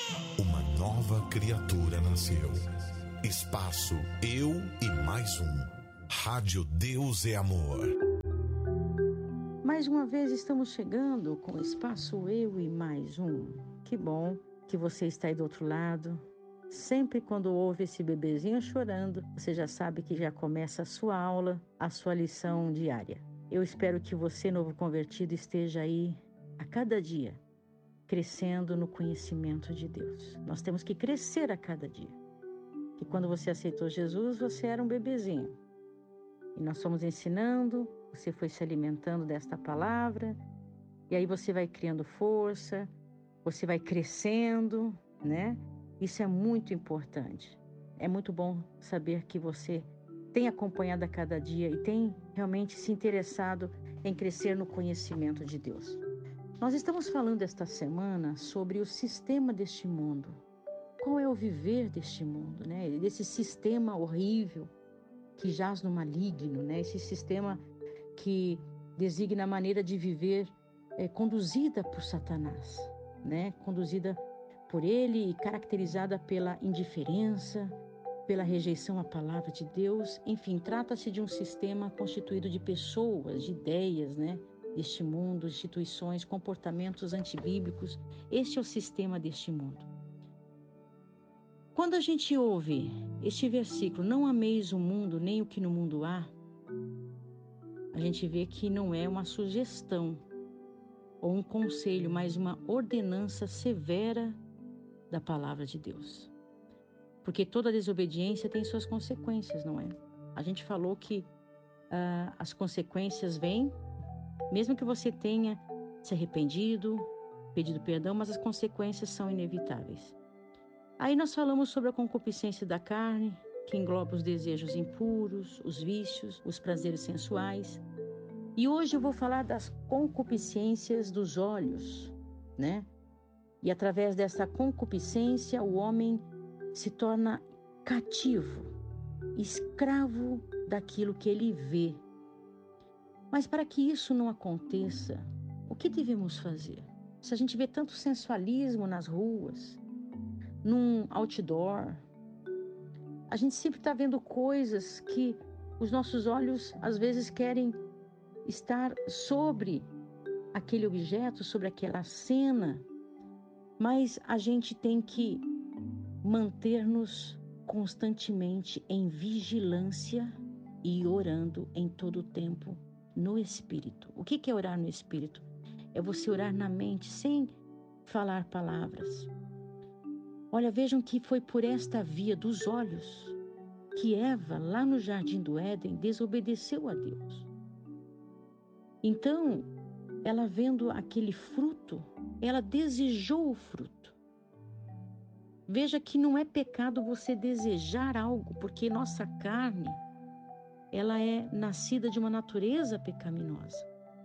Uma nova criatura nasceu. Espaço Eu e Mais Um. Rádio Deus é Amor. Mais uma vez estamos chegando com o Espaço Eu e Mais Um. Que bom que você está aí do outro lado. Sempre quando ouve esse bebezinho chorando, você já sabe que já começa a sua aula, a sua lição diária. Eu espero que você, novo convertido, esteja aí a cada dia, crescendo no conhecimento de Deus. Nós temos que crescer a cada dia. Que quando você aceitou Jesus, você era um bebezinho. E nós fomos ensinando, você foi se alimentando desta palavra, e aí você vai criando força, você vai crescendo, né? Isso é muito importante. É muito bom saber que você tem acompanhado a cada dia e tem realmente se interessado em crescer no conhecimento de Deus. Nós estamos falando esta semana sobre o sistema deste mundo. Qual é o viver deste mundo, né? Desse sistema horrível que jaz no maligno, né? Esse sistema que designa a maneira de viver conduzida por Satanás, né? Conduzida por ele e caracterizada pela indiferença, pela rejeição à palavra de Deus. Enfim, trata-se de um sistema constituído de pessoas, de ideias, né? Deste mundo, instituições, comportamentos antibíblicos. Este é o sistema deste mundo. Quando a gente ouve este versículo, não ameis o mundo nem o que no mundo há, a gente vê que não é uma sugestão ou um conselho, mas uma ordenança severa da palavra de Deus. Porque toda desobediência tem suas consequências, não é? A gente falou que as consequências vêm, mesmo que você tenha se arrependido, pedido perdão, mas as consequências são inevitáveis. Aí nós falamos sobre a concupiscência da carne, que engloba os desejos impuros, os vícios, os prazeres sensuais. E hoje eu vou falar das concupiscências dos olhos, né? E através dessa concupiscência, o homem se torna cativo, escravo daquilo que ele vê. Mas para que isso não aconteça, o que devemos fazer? Se a gente vê tanto sensualismo nas ruas, num outdoor, a gente sempre está vendo coisas que os nossos olhos às vezes querem estar sobre aquele objeto, sobre aquela cena, mas a gente tem que manter-nos constantemente em vigilância e orando em todo o tempo no Espírito. O que é orar no Espírito? É você orar na mente sem falar palavras. Olha, vejam que foi por esta via dos olhos que Eva, lá no Jardim do Éden, desobedeceu a Deus. Então, ela vendo aquele fruto, ela desejou o fruto. Veja que não é pecado você desejar algo, porque nossa carne, ela é nascida de uma natureza pecaminosa.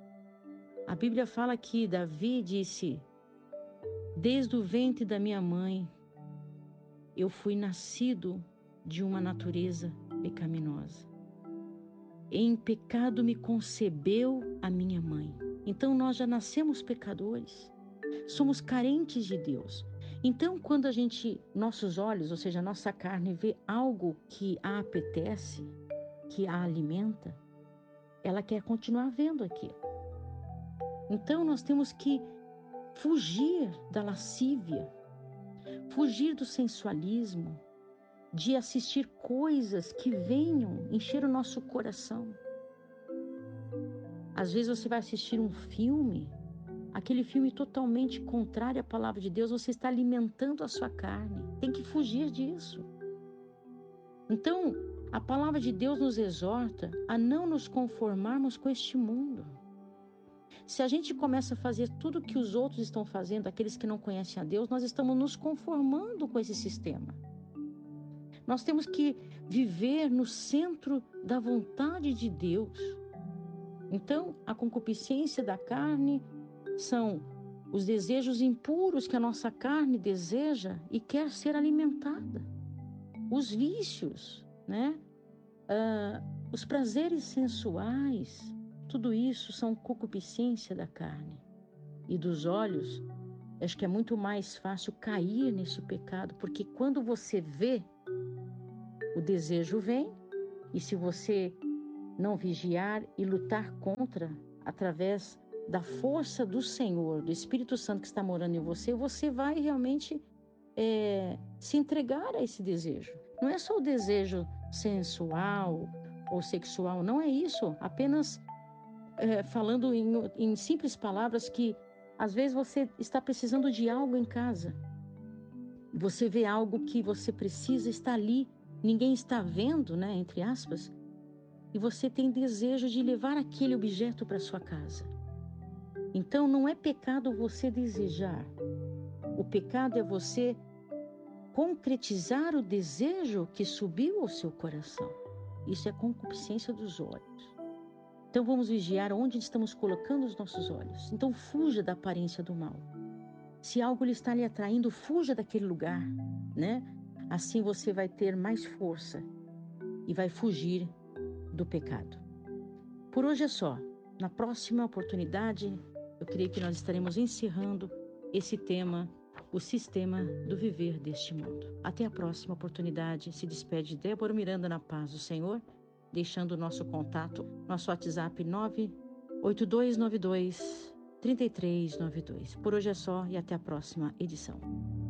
A Bíblia fala que Davi disse: desde o ventre da minha mãe, eu fui nascido de uma natureza pecaminosa. Em pecado me concebeu a minha mãe. Então nós já nascemos pecadores. Somos carentes de Deus. Então quando nossos olhos, ou seja, nossa carne vê algo que a apetece, que a alimenta, ela quer continuar vendo aquilo. Então nós temos que fugir da lascívia, fugir do sensualismo, de assistir coisas que venham encher o nosso coração. Às vezes você vai assistir um filme, aquele filme totalmente contrário à palavra de Deus, você está alimentando a sua carne. Tem que fugir disso. Então, a palavra de Deus nos exorta a não nos conformarmos com este mundo. Se a gente começa a fazer tudo o que os outros estão fazendo, aqueles que não conhecem a Deus, nós estamos nos conformando com esse sistema. Nós temos que viver no centro da vontade de Deus. Então, a concupiscência da carne são os desejos impuros que a nossa carne deseja e quer ser alimentada. Os vícios, né? Os prazeres sensuais, tudo isso são concupiscência da carne. E dos olhos acho que é muito mais fácil cair nesse pecado, porque quando você vê, o desejo vem, e se você não vigiar e lutar contra, através da força do Senhor, do Espírito Santo que está morando em você, você vai realmente se entregar a esse desejo. Não é só o desejo sensual ou sexual, não é isso. Apenas falando em simples palavras, que às vezes você está precisando de algo em casa. Você vê algo que você precisa, está ali, ninguém está vendo, né, entre aspas, e você tem desejo de levar aquele objeto para sua casa. Então não é pecado você desejar. O pecado é você concretizar o desejo que subiu ao seu coração. Isso é concupiscência dos olhos. Então vamos vigiar onde estamos colocando os nossos olhos. Então fuja da aparência do mal. Se algo lhe está lhe atraindo, fuja daquele lugar, né? Assim você vai ter mais força e vai fugir do pecado. Por hoje é só. Na próxima oportunidade, eu creio que nós estaremos encerrando esse tema, o sistema do viver deste mundo. Até a próxima oportunidade. Se despede Débora Miranda na paz do Senhor, deixando o nosso contato, nosso WhatsApp 98292-3392. Por hoje é só e até a próxima edição.